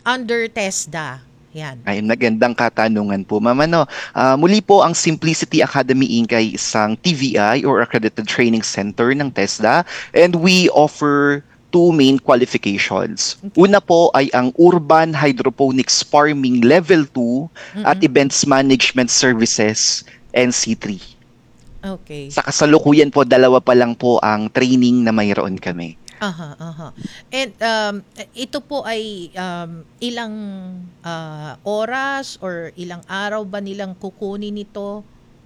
under TESDA. Yan. Ay, magandang katanungan po, Ma'am. Muli po, ang Simplicity Academy Inc. ay isang TVI or Accredited Training Center ng TESDA, and we offer two main qualifications. Okay. Una po ay ang Urban Hydroponics Farming Level 2 at Mm-mm. Events Management Services NC3. Okay. Sa kasalukuyan po, dalawa pa lang po ang training na mayroon kami. Aha, aha. And ito po ay ilang oras or ilang araw ba nilang kukunin ito?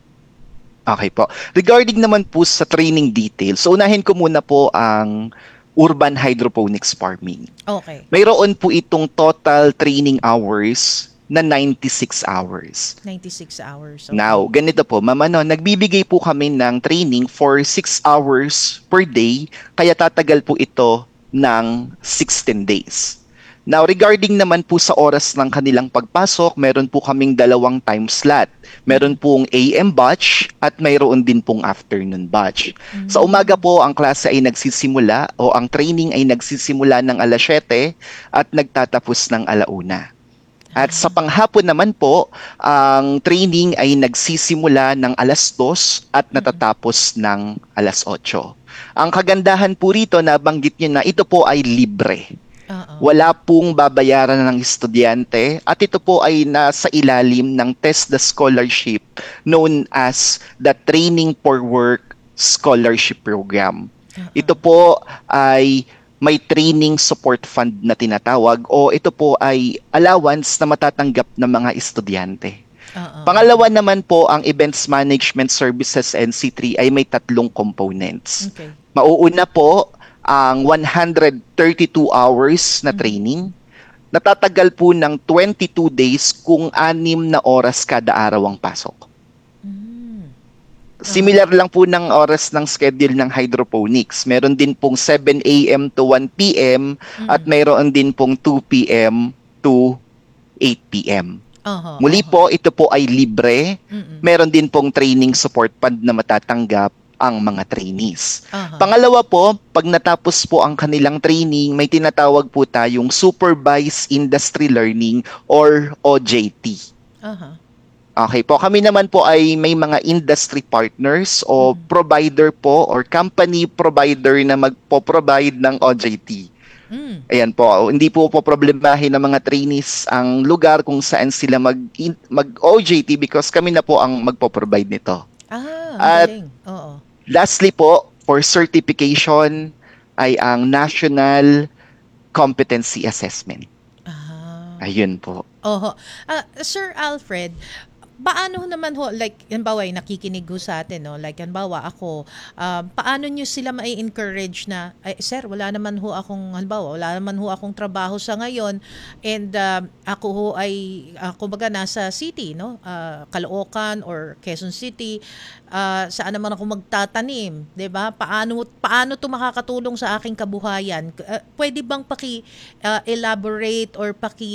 Okay po. Regarding naman po sa training details, so unahin ko muna po ang urban hydroponics farming. Okay. Mayroon po itong total training hours na 96 hours. 96 hours. Now, Okay. ganito po, Ma'am, nagbibigay po kami ng training for 6 hours per day, kaya tatagal po ito ng 16 days. Now, regarding naman po sa oras ng kanilang pagpasok, meron po kaming dalawang time slot. Meron pong AM batch at mayroon din pong afternoon batch. Sa umaga Mm. po, ang klase ay nagsisimula o ang training ay nagsisimula ng alas 7 at nagtatapos ng alauna. At sa panghapon naman po, ang training ay nagsisimula ng alas 2 at Mm-mm. natatapos ng alas 8. Ang kagandahan po rito, nabanggit nyo na ito po ay libre. Oo. Wala pong babayaran ng estudyante at ito po ay nasa ilalim ng TESDA scholarship known as the Training for Work Scholarship Program. Oo. Ito po ay may training support fund na tinatawag o ito po ay allowance na matatanggap ng mga estudyante. Oo. Pangalawa naman po, ang Events Management Services NC3 ay may tatlong components. Okay. Mauuna po ang 132 hours na training. Natatagal po ng 22 days kung 6 na oras kada araw ang pasok. Mm. Similar lang po ng oras ng schedule ng hydroponics. Meron din pong 7 a.m. to 1 p.m. at Mm. mayroon din pong 2 p.m. to 8 p.m. Oho, Muli oho. po, ito po ay libre. Mm-mm. Meron din pong training support fund na matatanggap ang mga trainees. Aha. Pangalawa po, pag natapos po ang kanilang training, may tinatawag po tayong Supervised Industry Learning or OJT. Aha. Okay po, kami naman po ay may mga industry partners o Mm. provider po or company provider na magpo-provide ng OJT. Mm. Ayan po, hindi po problemahin ng mga trainees ang lugar kung saan sila mag-OJT because kami na po ang magpo-provide nito. Ang At galing. Oo. lastly po, for certification ay ang National Competency Assessment. Ah. Ayun po. Oho. Sir Alfred, paano naman ho, like, halimbawa, nakikinig ho sa atin, no? Like, halimbawa, ako, paano nyo sila mai-encourage na, ay, sir, wala naman ho akong, halimbawa, wala naman ho akong trabaho sa ngayon, and ako ho ay, kumbaga, nasa city, no? Caloocan or Quezon City, saan naman ako magtatanim, 'di ba? Paano 'to makakatulong sa aking kabuhayan? Pwede bang elaborate or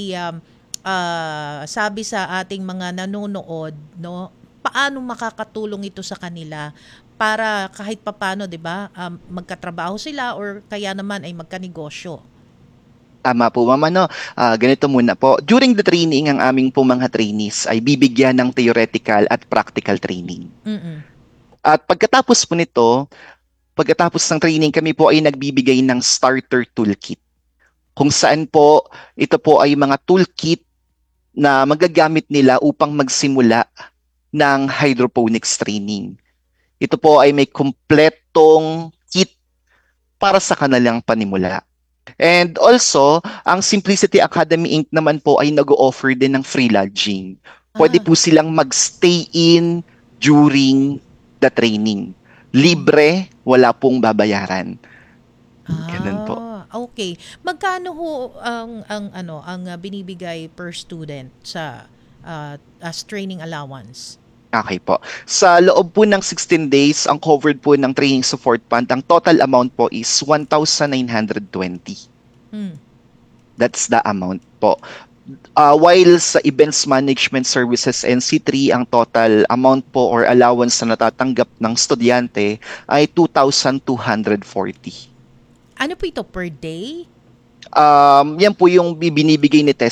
sabi sa ating mga nanonood, no? Paano makakatulong ito sa kanila para kahit papaano, 'di ba? Magkatrabaho sila or kaya naman ay magkanegosyo. Tama po, Ma'am. Ganito muna po. During the training, ang aming po mga trainees ay bibigyan ng theoretical at practical training. Mm. At pagkatapos ng training, kami po ay nagbibigay ng starter toolkit. Kung saan po, ito po ay mga toolkit na magagamit nila upang magsimula ng hydroponics training. Ito po ay may kumpletong kit para sa kanilang panimula. And also, ang Simplicity Academy Inc. naman po ay nag-o-offer din ng free lodging. Pwede Ah. po silang mag-stay in during the training. Libre, wala pong babayaran. Ganun po. Okay. Magkano ho ang binibigay per student sa as training allowance? Okay po. Sa loob po ng 16 days, ang covered po ng training support fund, ang total amount po is 1,920. Hmm. That's the amount po. While sa Events Management Services NC3, ang total amount po or allowance na natatanggap ng estudyante ay 2,240. Ano po ito per day? Yan po yung binibigay ni